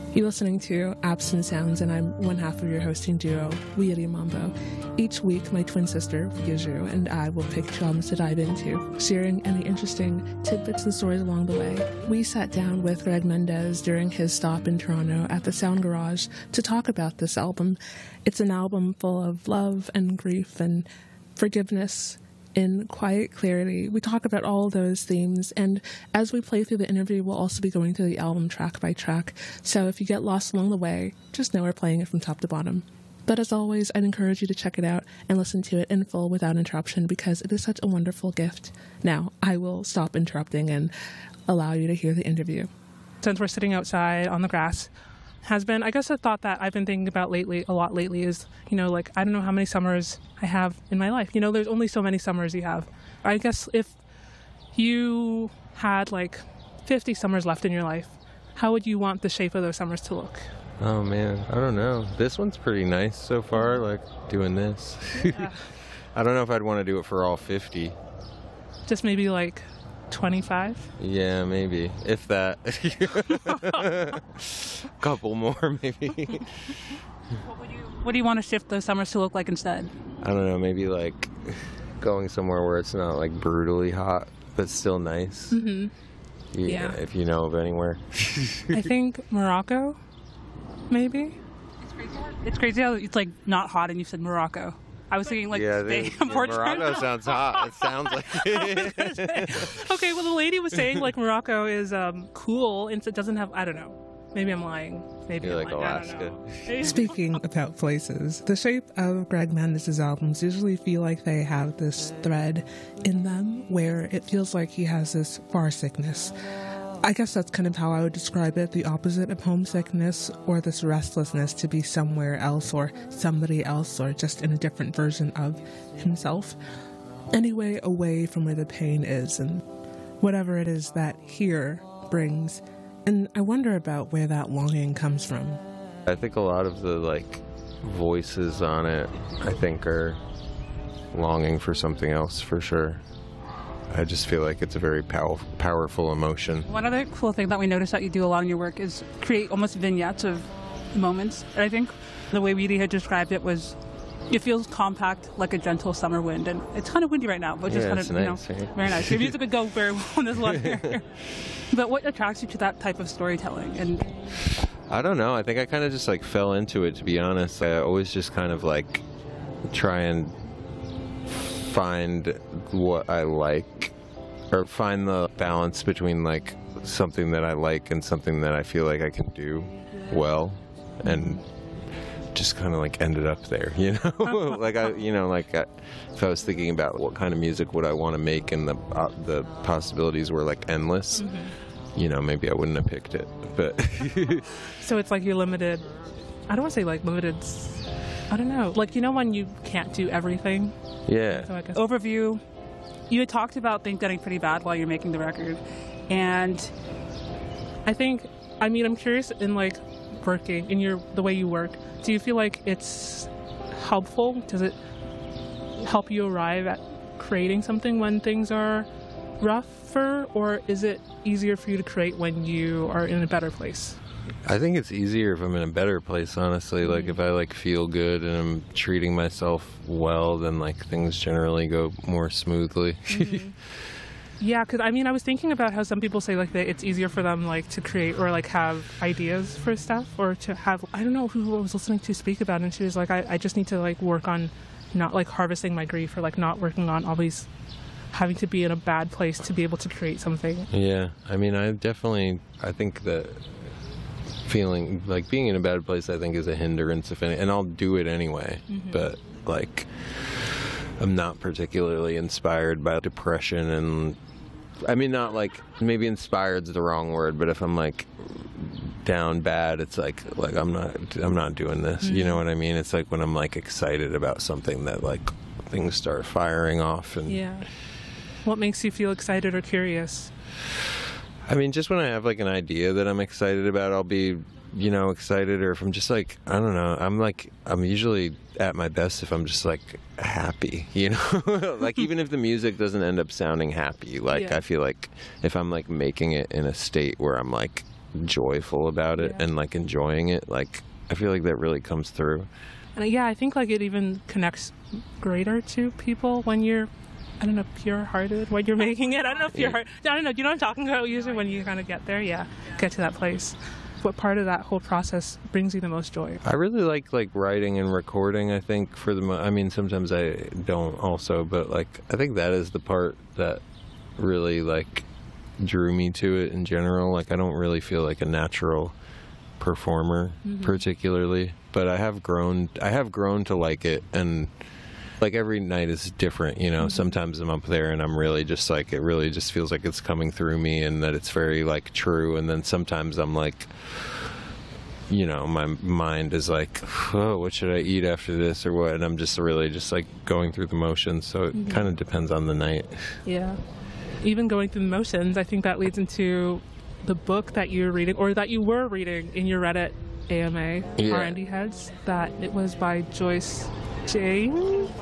You're listening to Apps and Sounds, and I'm one half of your hosting duo, Weirdy Mambo. Each week, my twin sister, Viaju, and I will pick albums to dive into, sharing any interesting tidbits and stories along the way. We sat down with Greg Mendez during his stop in Toronto at the Sound Garage to talk about this album. It's an album full of love and grief and forgiveness in quiet clarity. We talk about all those themes, and as we play through the interview, we'll also be going through the album track by track, so if you get lost along the way, just know we're playing it from top to bottom. But as always, I'd encourage you to check it out and listen to it in full without interruption, because it is such a wonderful gift. Now, I will stop interrupting and allow you to hear the interview. Since we're sitting outside on the grass, has been, I guess, a thought that I've been thinking about a lot lately is, I don't know how many summers I have in my life. There's only so many summers you have. I guess if you had 50 summers left in your life, how would you want the shape of those summers to look? Oh man, I don't know. This one's pretty nice so far, doing this. Yeah. I don't know if I'd want to do it for all 50. Just maybe 25? Yeah, maybe. If that. Couple more, maybe. What do you want to shift those summers to look like instead? I don't know, maybe going somewhere where it's not brutally hot, but still nice. Mm-hmm. Yeah. If you know of anywhere. I think Morocco, maybe? It's crazy how it's not hot and you said Morocco. I was thinking Spain, Portugal. Morocco sounds hot. It sounds like it. Okay, well the lady was saying Morocco is cool and it doesn't have, I don't know. Maybe I'm lying. Maybe you're I'm lying. Alaska. Speaking about places, the shape of Greg Mendez's albums usually feel like they have this thread in them where it feels like he has this far sickness. I guess that's kind of how I would describe it, the opposite of homesickness, or this restlessness to be somewhere else or somebody else, or just in a different version of himself. Anyway, away from where the pain is and whatever it is that here brings. And I wonder about where that longing comes from. I think a lot of the voices on it, I think, are longing for something else for sure. I just feel like it's a very powerful emotion. One other cool thing that we noticed that you do a lot in your work is create almost vignettes of moments. And I think the way Weedy had described it was, it feels compact like a gentle summer wind. And it's kind of windy right now, but just kind of, nice, right? Very nice. Your music would go very well in this weather. But what attracts you to that type of storytelling? And I don't know. I think I kind of just fell into it, to be honest. I always just kind of try and find what I like, or find the balance between something that I like and something that I feel like I can do well, and just kind of ended up there, if I was thinking about what kind of music would I want to make, and the possibilities were endless. Mm-hmm. Maybe I wouldn't have picked it, but so it's you're limited. I don't want to say limited. I don't know. When you can't do everything. Yeah. So I guess. Overview. You had talked about things getting pretty bad while you're making the record, and I think, I'm curious in working in the way you work. Do you feel like it's helpful? Does it help you arrive at creating something when things are rougher, or is it easier for you to create when you are in a better place? I think it's easier if I'm in a better place, honestly. If I feel good and I'm treating myself well, then things generally go more smoothly. Mm-hmm. Yeah, because I was thinking about how some people say that it's easier for them to create or have ideas for stuff, or to have, I don't know who I was listening to speak about, and she was I just need to work on not harvesting my grief, or not working on always having to be in a bad place to be able to create something. Yeah, I think that feeling being in a bad place, I think, is a hindrance, and I'll do it anyway. Mm-hmm. But I'm not particularly inspired by depression, and not maybe inspired's the wrong word, but if I'm down bad, it's I'm not doing this. Mm-hmm. You know what I mean? It's when I'm excited about something that things start firing off. And yeah. What makes you feel excited or curious? Just when I have an idea that I'm excited about, I'll be, excited, or if I'm just I don't know, I'm usually at my best if I'm just happy, even if the music doesn't end up sounding happy, I feel if I'm making it in a state where I'm joyful about it and like enjoying it. Like I feel like that really comes through. And yeah, I think like it even connects greater to people when you're, I don't know, pure-hearted when you're making it. I don't know, pure-hearted. I don't know. Do you know what I'm talking about? Usually when you kind of get there, get to that place. What part of that whole process brings you the most joy? I really like writing and recording. I think for the I mean, sometimes I don't also, but like I think that is the part that really like drew me to it in general. Like I don't really feel like a natural performer particularly, but I have grown to like it, and like every night is different, you know. Sometimes I'm up there and I'm really just like, it really just feels like it's coming through me and that it's very like true, and then sometimes I'm like, you know, my mind is like, oh, what should I eat after this or what, and I'm just really just like going through the motions, so it kind of depends on the night. Yeah, even going through the motions, I think that leads into the book that you're reading, or that you were reading in your Reddit AMA, R&D Heads, that it was by Joyce Jane?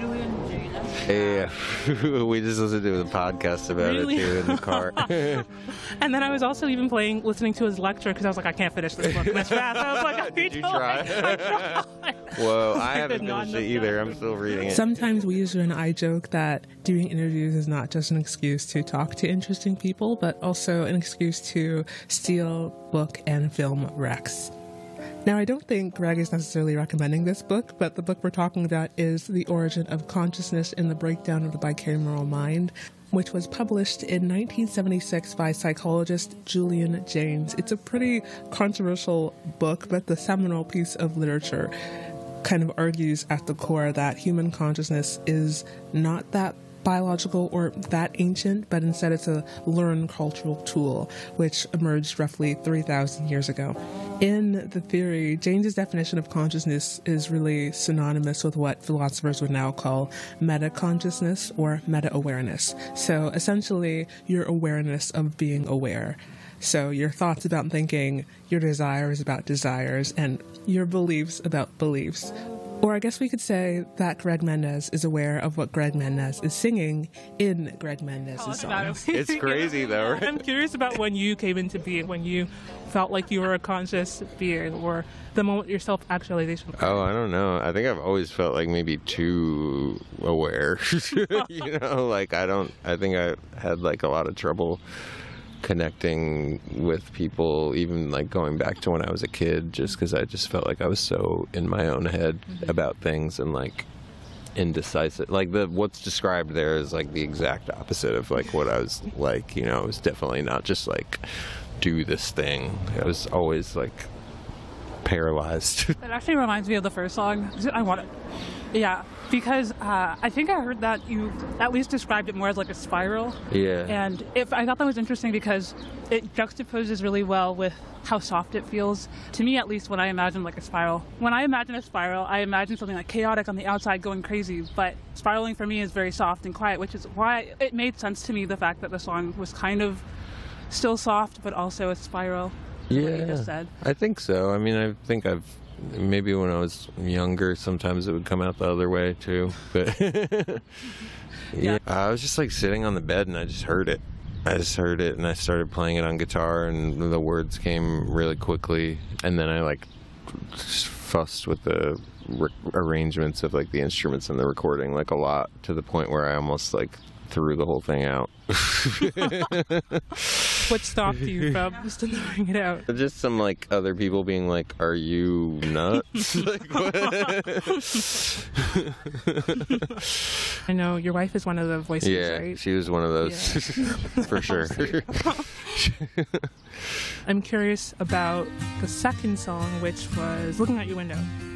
Yeah, we just listened to the podcast about it too in the car. And then I was also even listening to his lecture, because I was like, I can't finish this book this fast. I was like, did you try? I tried. Whoa, I haven't finished it either. I'm still reading it. Sometimes Weezer and I joke that doing interviews is not just an excuse to talk to interesting people, but also an excuse to steal book and film recs. Now, I don't think Greg is necessarily recommending this book, but the book we're talking about is The Origin of Consciousness and the Breakdown of the Bicameral Mind, which was published in 1976 by psychologist Julian Jaynes. It's a pretty controversial book, but the seminal piece of literature kind of argues at the core that human consciousness is not that biological or that ancient, but instead it's a learned cultural tool, which emerged roughly 3,000 years ago. In the theory, Jaynes' definition of consciousness is really synonymous with what philosophers would now call meta-consciousness or meta-awareness. So essentially, your awareness of being aware. So your thoughts about thinking, your desires about desires, and your beliefs about beliefs. Or I guess we could say that Greg Mendez is aware of what Greg Mendez is singing in Greg Mendez's song. It's crazy though, right? I'm curious about when you came into being, when you felt like you were a conscious being, or the moment your self-actualization. Oh, I don't know. I think I've always felt like maybe too aware. You know, like I think I had like a lot of trouble connecting with people, even like going back to when I was a kid, just because I just felt like I was so in my own head about things and like indecisive. Like what's described there is like the exact opposite of like what I was like, you know. It was definitely not just like do this thing. I was always like paralyzed. That actually reminds me of the first song. I want it. Yeah, because I think I heard that you at least described it more as like a spiral. Yeah. And I thought that was interesting because it juxtaposes really well with how soft it feels. To me, at least, when I imagine like a spiral. When I imagine a spiral, I imagine something like chaotic on the outside going crazy. But spiraling for me is very soft and quiet, which is why it made sense to me, the fact that the song was kind of still soft, but also a spiral. Yeah, what you just said. I think so. I mean, I think maybe when I was younger, sometimes it would come out the other way too. But yeah, I was just like sitting on the bed and I just heard it. And I started playing it on guitar, and the words came really quickly. And then I like fussed with the arrangements of like the instruments and the recording like a lot, to the point where I almost like threw the whole thing out. What stopped you from just throwing it out? Just some like other people being like, "Are you nuts?" Like, what? I know your wife is one of the voices, right? Yeah, she was one of those, for sure. I'm curious about the second song, which was "Looking Out Your Window."